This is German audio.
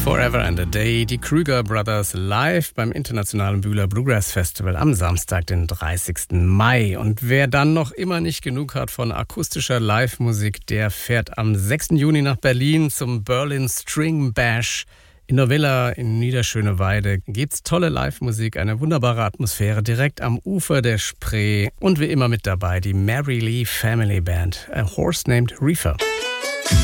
Forever and a Day, die Krüger Brothers live beim Internationalen Bühler Bluegrass Festival am Samstag, den 30. Mai. Und wer dann noch immer nicht genug hat von akustischer Live-Musik, der fährt am 6. Juni nach Berlin zum Berlin String Bash. In der Villa in Niederschöneweide gibt's tolle Live-Musik, eine wunderbare Atmosphäre direkt am Ufer der Spree. Und wie immer mit dabei die Mary Lee Family Band, A Horse Named Reefer.